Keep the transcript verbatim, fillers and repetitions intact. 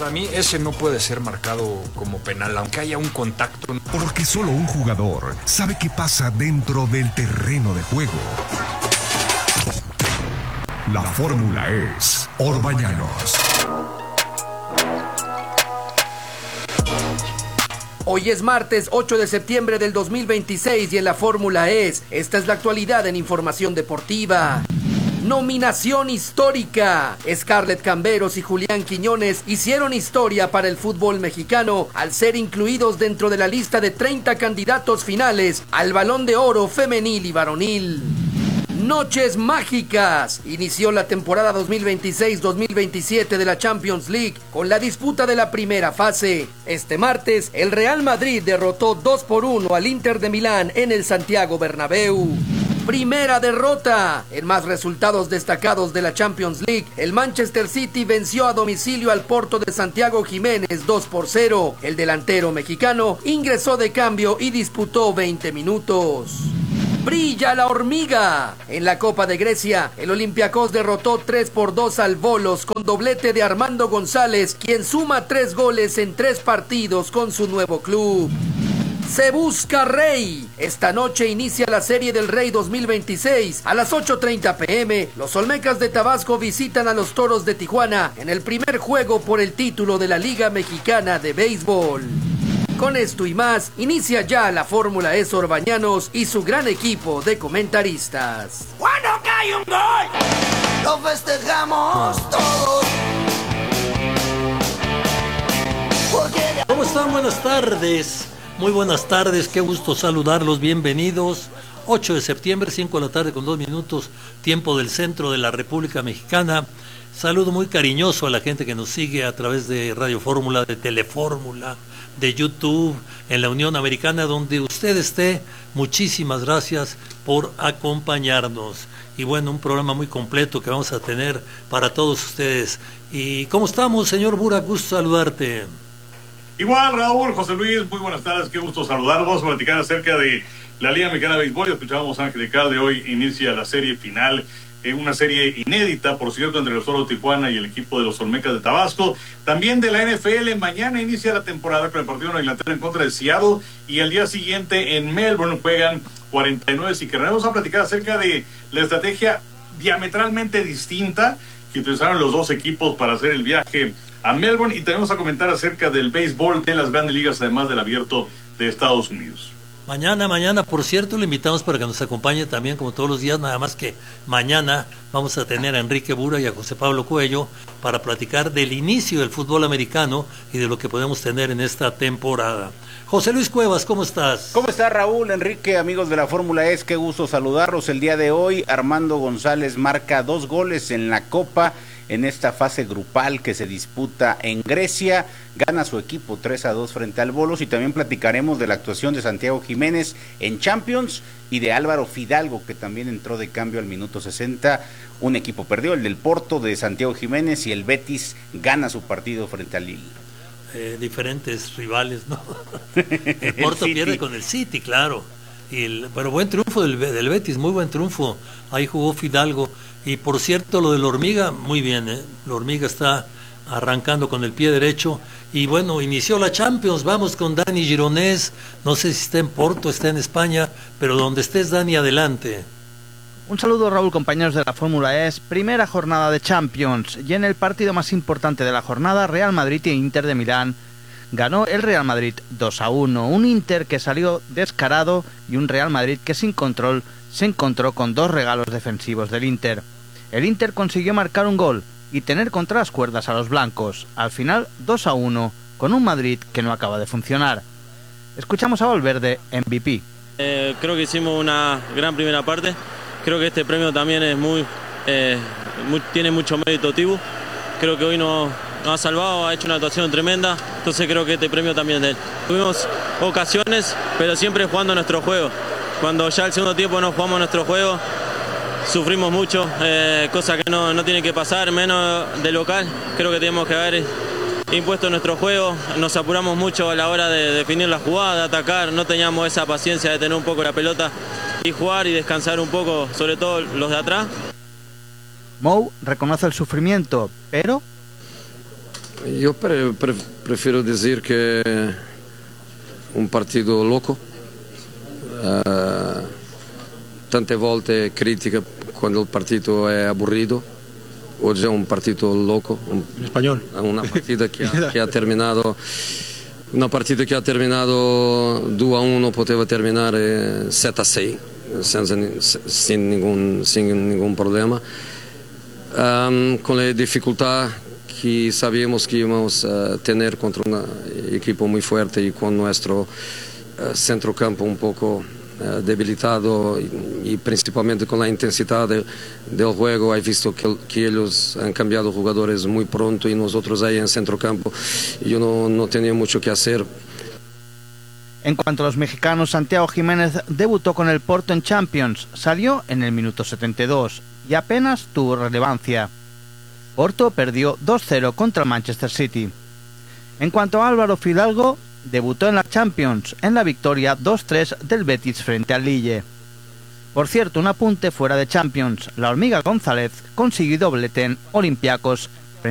Para mí ese no puede ser marcado como penal, aunque haya un contacto. Porque solo un jugador sabe qué pasa dentro del terreno de juego. La fórmula es Orbañanos. Hoy es martes ocho de septiembre del dos mil veintiséis y en la fórmula es, esta es la actualidad en información deportiva. Nominación histórica. Scarlett Camberos y Julián Quiñones hicieron historia para el fútbol mexicano al ser incluidos dentro de la lista de treinta candidatos finales al Balón de Oro femenil y varonil. Noches mágicas. Inició la temporada dos mil veintiséis dos mil veintisiete de la Champions League con la disputa de la primera fase. Este martes, el Real Madrid derrotó dos por uno al Inter de Milán en el Santiago Bernabéu. Primera derrota. En más resultados destacados de la Champions League, el Manchester City venció a domicilio al Porto de Santiago Jiménez dos por cero. El delantero mexicano ingresó de cambio y disputó veinte minutos. Brilla la hormiga. En la Copa de Grecia, el Olympiacos derrotó tres por dos al Volos con doblete de Armando González, quien suma tres goles en tres partidos con su nuevo club. Se busca Rey. Esta noche inicia la Serie del Rey dos mil veintiséis. A las ocho treinta pm, los Olmecas de Tabasco visitan a los Toros de Tijuana en el primer juego por el título de la Liga Mexicana de Béisbol. Con esto y más, inicia ya la Fórmula E Orbañanos y su gran equipo de comentaristas. Cuando cae un gol, lo festejamos todos. ¿Cómo están? Buenas tardes. Muy buenas tardes, qué gusto saludarlos, bienvenidos. ocho de septiembre, cinco de la tarde con dos minutos, tiempo del centro de la República Mexicana. Saludo muy cariñoso a la gente que nos sigue a través de Radio Fórmula, de Telefórmula, de YouTube, en la Unión Americana, donde usted esté. Muchísimas gracias por acompañarnos. Y bueno, un programa muy completo que vamos a tener para todos ustedes. ¿Y cómo estamos, señor Burak? Gusto saludarte. Igual, Raúl, José Luis, muy buenas tardes, qué gusto saludarlos. Vamos a platicar acerca de la Liga Mexicana de Béisbol. Escuchábamos a Ángel de hoy inicia la serie final, eh, una serie inédita, por cierto, entre los Toros de Tijuana y el equipo de los Olmecas de Tabasco. También de la N F L, mañana inicia la temporada con el partido de Inglaterra en contra de Seattle, y al día siguiente en Melbourne juegan cuarenta y nueve Sickeres. Vamos a platicar acerca de la estrategia diametralmente distinta que utilizaron los dos equipos para hacer el viaje a Melbourne, y tenemos a comentar acerca del béisbol de las grandes ligas, además del abierto de Estados Unidos. Mañana, mañana, por cierto, le invitamos para que nos acompañe también, como todos los días, nada más que mañana vamos a tener a Enrique Bura y a José Pablo Cuello para platicar del inicio del fútbol americano y de lo que podemos tener en esta temporada. José Luis Cuevas, ¿cómo estás? ¿Cómo está Raúl, Enrique, amigos de la Fórmula E? Qué gusto saludarlos el día de hoy. Armando González marca dos goles en la Copa en esta fase grupal que se disputa en Grecia. Gana su equipo tres a dos frente al Volos, y también platicaremos de la actuación de Santiago Jiménez en Champions y de Álvaro Fidalgo, que también entró de cambio al minuto sesenta. Un equipo perdió, el del Porto de Santiago Jiménez, y el Betis gana su partido frente al Lille. Eh, diferentes rivales, ¿no? El Porto el pierde con el City, claro. Y el, pero buen triunfo del, del Betis, muy buen triunfo. Ahí jugó Fidalgo. Y por cierto, lo de la hormiga, muy bien, ¿eh? La hormiga está arrancando con el pie derecho. Y bueno, inició la Champions. Vamos con Dani Gironés. No sé si está en Porto, está en España, pero donde estés, Dani, adelante. Un saludo, Raúl, compañeros de la Fórmula E. Primera jornada de Champions. Y en el partido más importante de la jornada, Real Madrid e Inter de Milán. Ganó el Real Madrid dos a uno. Un Inter que salió descarado y un Real Madrid que sin control se encontró con dos regalos defensivos del Inter. El Inter consiguió marcar un gol y tener contra las cuerdas a los blancos. Al final, dos a uno, con un Madrid que no acaba de funcionar. Escuchamos a Valverde, M V P. Eh, creo que hicimos una gran primera parte. Creo que este premio también es muy, eh, muy tiene mucho mérito Tibu. Creo que hoy nos, nos ha salvado, ha hecho una actuación tremenda. Entonces creo que este premio también es de él. Tuvimos ocasiones, pero siempre jugando nuestro juego. Cuando ya el segundo tiempo no jugamos nuestro juego, sufrimos mucho, eh, cosa que no, no tiene que pasar, menos de local. Creo que tenemos que haber impuesto nuestro juego, nos apuramos mucho a la hora de definir la jugada, de atacar, no teníamos esa paciencia de tener un poco la pelota y jugar y descansar un poco, sobre todo los de atrás. Mou reconoce el sufrimiento, pero... Io pre, pre, prefiero decir que un partito loco, uh, tante volte critica quando il partito è aburrido. Oggi è un partito loco, un, una partita che ha, che ha terminato una partita che ha terminato due a uno, poteva terminare sette a sei senza, sin, ningún, sin ningún problema, um, con le difficoltà que sabíamos que íbamos a tener contra un equipo muy fuerte y con nuestro uh, centrocampo un poco uh, debilitado y, y principalmente con la intensidad de, del juego. He visto que, que ellos han cambiado jugadores muy pronto y nosotros ahí en centrocampo yo no, no tenía mucho que hacer. En cuanto a los mexicanos, Santiago Jiménez debutó con el Porto en Champions, salió en el minuto setenta y dos y apenas tuvo relevancia. Porto perdió dos cero contra el Manchester City. En cuanto a Álvaro Fidalgo, debutó en la Champions, en la victoria dos tres del Betis frente al Lille. Por cierto, un apunte fuera de Champions, la Hormiga González consiguió doblete en Olympiacos